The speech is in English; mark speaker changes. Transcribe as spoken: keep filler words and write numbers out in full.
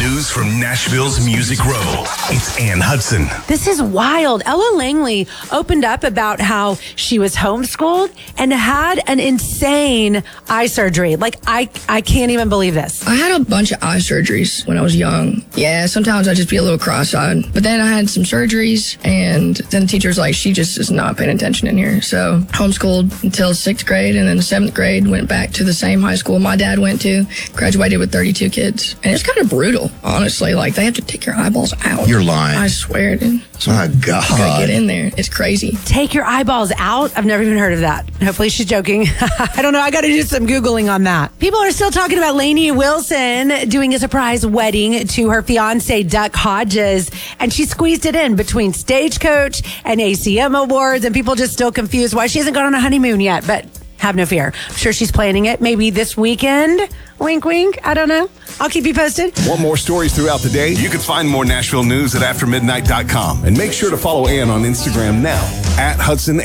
Speaker 1: News from Nashville's Music Row. It's Ann Hudson.
Speaker 2: This is wild. Ella Langley opened up about how she was homeschooled and had an insane eye surgery. Like, I, I can't even believe this.
Speaker 3: I had a bunch of eye surgeries when I was young. Yeah, sometimes I'd just be a little cross-eyed. But then I had some surgeries, and then the teacher's like, she just is not paying attention in here. So homeschooled until sixth grade, and then seventh grade went back to the same high school my dad went to, graduated with thirty-two kids. And it's kind of brutal, honestly. Like, they have to take your eyeballs out.
Speaker 4: You're lying.
Speaker 3: I swear, dude.
Speaker 4: My God.
Speaker 3: You gotta get in there. It's crazy.
Speaker 2: Take your eyeballs out? I've never even heard of that. Hopefully she's joking. I don't know. I got to do some Googling on that. People are still talking about Lainey Wilson doing a surprise wedding to her fiance, Duck Hodges. And she squeezed it in between Stagecoach and A C M Awards. And people just still confused why she hasn't gone on a honeymoon yet. But have no fear. I'm sure she's planning it maybe this weekend. Wink, wink. I don't know. I'll keep you posted.
Speaker 1: Want more stories throughout the day? You can find more Nashville news at after midnight dot com. And make sure to follow Ann on Instagram now at Hudson